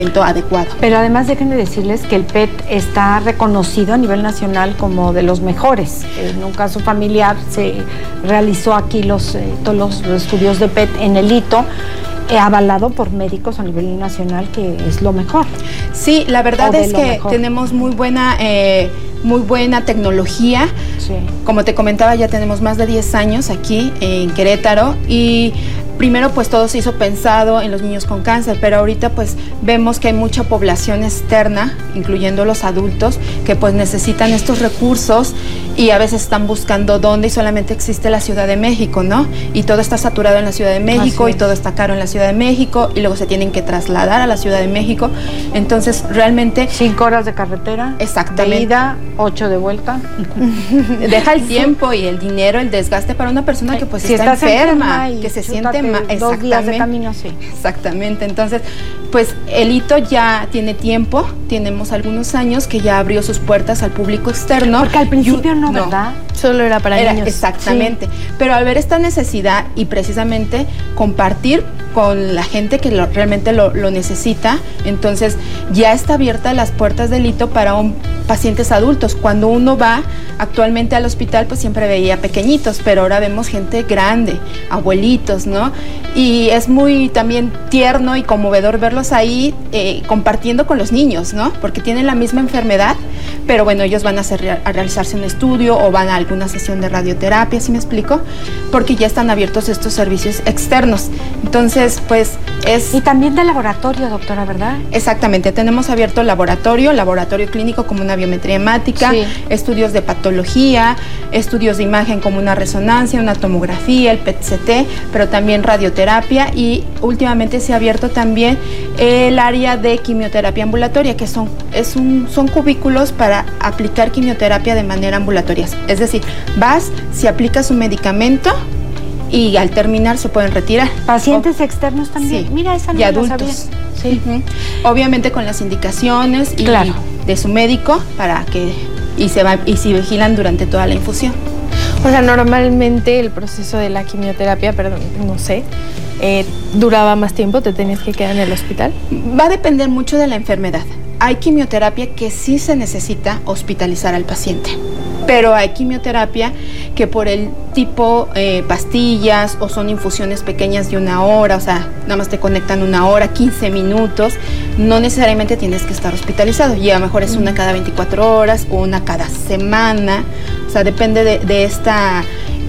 adecuado. Pero además déjenme decirles que el PET está reconocido a nivel nacional como de los mejores. En un caso familiar se realizó aquí todos los estudios de PET en el hito, avalado por médicos a nivel nacional, que es lo mejor. Sí, la verdad es que tenemos muy buena tecnología. Sí. Como te comentaba, ya tenemos más de 10 años aquí en Querétaro y primero pues todo se hizo pensado en los niños con cáncer, pero ahorita pues vemos que hay mucha población externa, incluyendo los adultos, que pues necesitan estos recursos y a veces están buscando dónde y solamente existe la Ciudad de México, ¿no? Y todo está saturado en la Ciudad de México y todo está caro en la Ciudad de México y luego se tienen que trasladar a la Ciudad de México. Entonces realmente... 5 horas de carretera. Exactamente. De ida, 8 de vuelta. Deja el tiempo y el dinero, el desgaste para una persona que pues está enferma, que se siente mal. 2 días de camino, sí. Exactamente. Entonces, pues el hito ya tiene tiempo, tenemos algunos años que ya abrió sus puertas al público externo. Porque al principio no, ¿verdad? Solo era para niños. Exactamente. Sí. Pero al ver esta necesidad y precisamente compartir con la gente que realmente lo necesita, entonces ya está abierta las puertas del hito para pacientes adultos. Cuando uno va actualmente al hospital, pues siempre veía pequeñitos, pero ahora vemos gente grande, abuelitos, ¿no? Y es muy también tierno y conmovedor verlos ahí compartiendo con los niños, ¿no? Porque tienen la misma enfermedad, pero bueno, ellos van a realizarse un estudio o van a alguna sesión de radioterapia, ¿sí me explico? Porque ya están abiertos estos servicios externos. Entonces, pues es... Y también de laboratorio, doctora, ¿verdad? Exactamente, tenemos abierto laboratorio clínico como una biometría hemática, sí, estudios de patología, estudios de imagen como una resonancia, una tomografía, el PET-CT, pero también radioterapia, y últimamente se ha abierto también el área de quimioterapia ambulatoria, que son cubículos para aplicar quimioterapia de manera ambulatoria. Es decir, vas, se aplicas un medicamento y al terminar se pueden retirar. ¿Pacientes externos también? Sí. Mira, esa no y adultos. Sí. Obviamente con las indicaciones y claro, de su médico y se vigilan durante toda la infusión. O sea, normalmente el proceso de la quimioterapia, duraba más tiempo, te tenías que quedar en el hospital. Va a depender mucho de la enfermedad. Hay quimioterapia que sí se necesita hospitalizar al paciente, pero hay quimioterapia que por el tipo pastillas o son infusiones pequeñas de 1 hora, o sea, nada más te conectan 1 hora, 15 minutos, no necesariamente tienes que estar hospitalizado, y a lo mejor es una cada 24 horas o una cada semana, o sea, depende de esta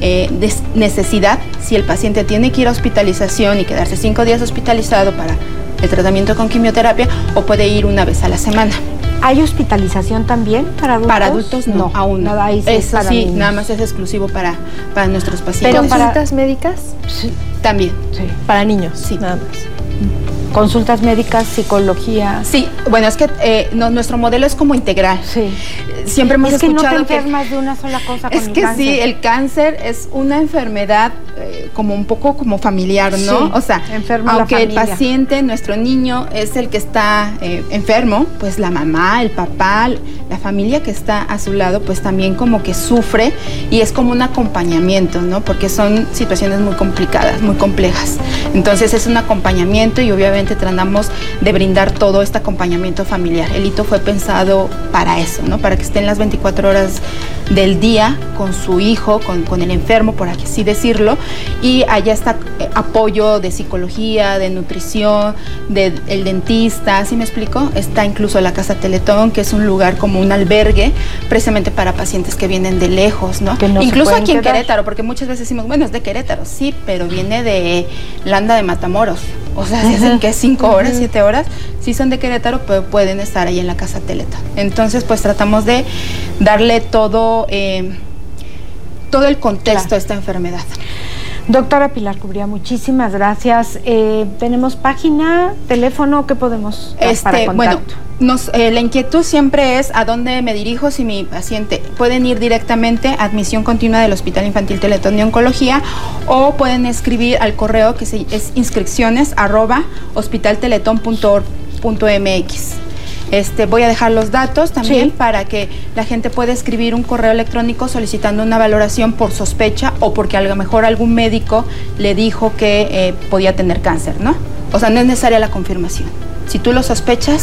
necesidad, si el paciente tiene que ir a hospitalización y quedarse 5 días hospitalizado para el tratamiento con quimioterapia, o puede ir 1 vez a la semana. ¿Hay hospitalización también para adultos? Para adultos no, aún no. Nada, ahí eso sí, nada más es exclusivo para nuestros pacientes. ¿Pero consultas médicas? Sí. También. Sí. Para niños, sí, nada más. Consultas médicas, psicología. Sí, bueno, es que nuestro modelo es como integral. Sí. Siempre hemos escuchado no te enfermas de una sola cosa con el cáncer. Es que sí, el cáncer es una enfermedad como un poco como familiar, ¿no? Sí, o sea, aunque el paciente, nuestro niño, es el que está enfermo, pues la mamá, el papá, la familia que está a su lado, pues también como que sufre, y es como un acompañamiento, ¿no? Porque son situaciones muy complicadas, muy complejas. Entonces es un acompañamiento y obviamente tratamos de brindar todo este acompañamiento familiar. El hito fue pensado para eso, ¿no? Para que estén las 24 horas del día con su hijo, con el enfermo, por así decirlo, y allá está apoyo de psicología, de nutrición, el dentista, ¿sí me explico? Está incluso la Casa Teletón, que es un lugar como un albergue, precisamente para pacientes que vienen de lejos, ¿no? Incluso aquí en Querétaro, porque muchas veces decimos, bueno, es de Querétaro, sí, pero viene de Landa de Matamoros. O sea, si hacen que 5 horas, 7 horas, sí son de Querétaro, pero pueden estar ahí en la Casa Teletón. Entonces, pues tratamos de darle todo el contexto a esta enfermedad. Doctora Pilar Cubría, muchísimas gracias. ¿Tenemos página, teléfono? ¿Qué podemos para contacto? Bueno, la inquietud siempre es a dónde me dirijo si mi paciente. Pueden ir directamente a admisión continua del Hospital Infantil Teletón de Oncología, o pueden escribir al correo que es inscripciones@hospitalteletón.org.mx. Voy a dejar los datos también, sí, para que la gente pueda escribir un correo electrónico solicitando una valoración por sospecha o porque a lo mejor algún médico le dijo que podía tener cáncer, ¿no? O sea, no es necesaria la confirmación. Si tú lo sospechas,